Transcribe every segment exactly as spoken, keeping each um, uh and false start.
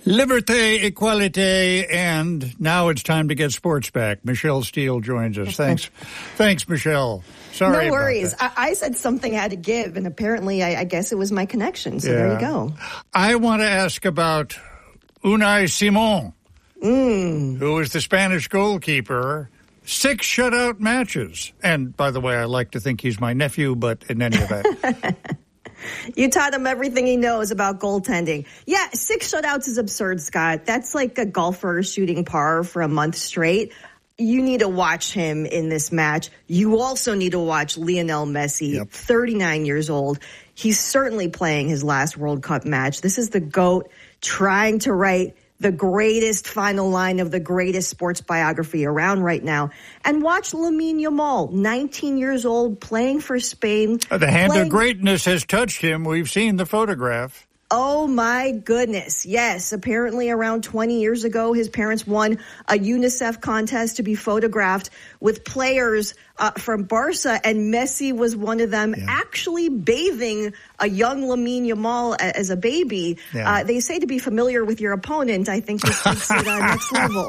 Liberté, equality, and now it's time to get sports back. Michelle Steele joins us. Thanks, thanks, Michelle. Sorry, no worries. About that. I, I said something had to give, and apparently, I, I guess it was my connection. So yeah. There you go. I want to ask about Unai Simon, mm. who is the Spanish goalkeeper. Six shutout matches, and by the way, I like to think he's my nephew, but in any event. You taught him everything he knows about goaltending. Yeah, six shutouts is absurd, Scott. That's like a golfer shooting par for a month straight. You need to watch him in this match. You also need to watch Lionel Messi, yep. thirty-nine years old. He's certainly playing his last World Cup match. This is the GOAT trying to write the greatest final line of the greatest sports biography around right now. And watch Lamine Yamal, nineteen years old, playing for Spain. The hand playing... of greatness has touched him. We've seen the photograph. Oh, my goodness. Yes. Apparently around twenty years ago, his parents won a UNICEF contest to be photographed with players uh, from Barca, and Messi was one of them, yeah. actually bathing a young Lamine Yamal as a baby. Yeah. Uh, they say to be familiar with your opponent. I think this takes it uh, next level.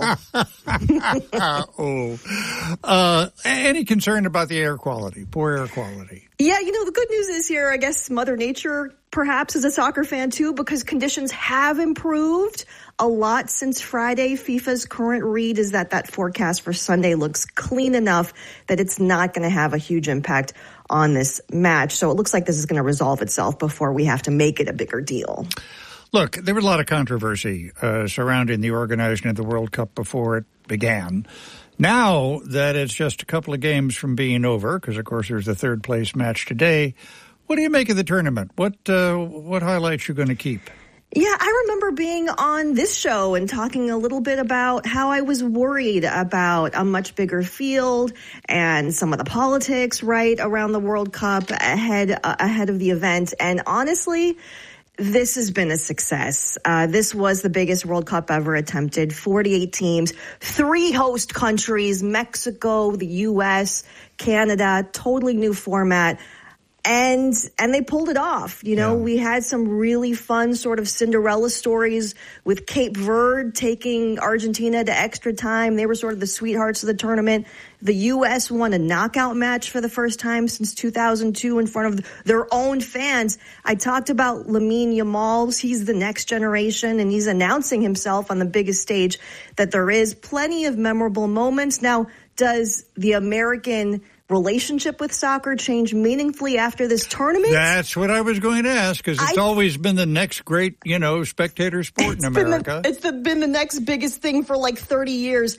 oh. Uh, any concern about the air quality, poor air quality? Yeah, you know, the good news is here, I guess Mother Nature perhaps is a soccer fan too, because conditions have improved a lot since Friday. FIFA's current read is that that forecast for Sunday looks clean enough that it's not going to have a huge impact on this match. So it looks like this is going to resolve itself before we have to make it a bigger deal. Look, there was a lot of controversy uh, surrounding the organization of the World Cup before it began. Now that it's just a couple of games from being over, because, of course, there's the third-place match today, what do you make of the tournament? What uh, what highlights you going to keep? Yeah, I remember being on this show and talking a little bit about how I was worried about a much bigger field and some of the politics right around the World Cup ahead uh, ahead of the event. And honestly, this has been a success. Uh, this was the biggest World Cup ever attempted. forty-eight teams, three host countries, Mexico, the U S, Canada, totally new format. And and they pulled it off. You know, yeah. we had some really fun sort of Cinderella stories with Cape Verde taking Argentina to extra time. They were sort of the sweethearts of the tournament. The U S won a knockout match for the first time since two thousand two in front of their own fans. I talked about Lamine Yamal. He's the next generation, and he's announcing himself on the biggest stage that there is. Plenty of memorable moments. Now, does the American relationship with soccer change meaningfully after this tournament? That's what I was going to ask, because it's I, always been the next great, you know, spectator sport in America. The, it's the, been the next biggest thing for like thirty years.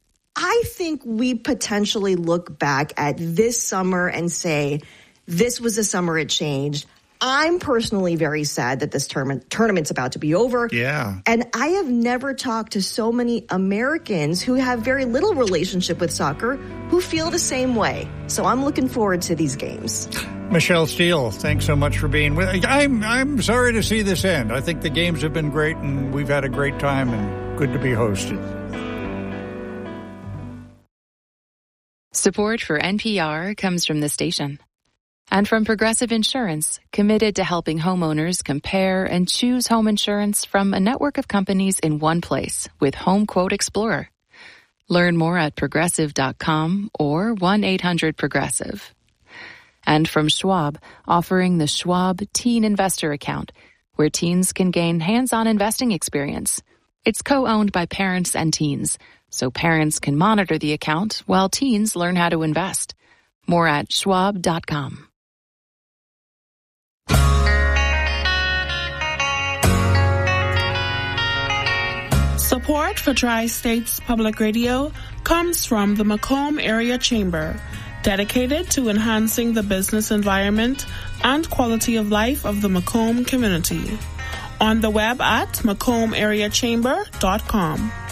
I think we potentially look back at this summer and say, this was the summer it changed. I'm personally very sad that this tournament tournament's about to be over. Yeah. And I have never talked to so many Americans who have very little relationship with soccer who feel the same way. So I'm looking forward to these games. Michelle Steele, thanks so much for being with us. I'm, I'm sorry to see this end. I think the games have been great, and we've had a great time, and good to be hosted. Support for N P R comes from the station. And from Progressive Insurance, committed to helping homeowners compare and choose home insurance from a network of companies in one place with Home Quote Explorer. Learn more at progressive dot com or one eight hundred progressive. And from Schwab, offering the Schwab Teen Investor Account, where teens can gain hands-on investing experience. It's co-owned by parents and teens, so parents can monitor the account while teens learn how to invest. More at schwab dot com. Support for Tri-States Public Radio comes from the Macomb Area Chamber, dedicated to enhancing the business environment and quality of life of the Macomb community. On the web at macomb area chamber dot com.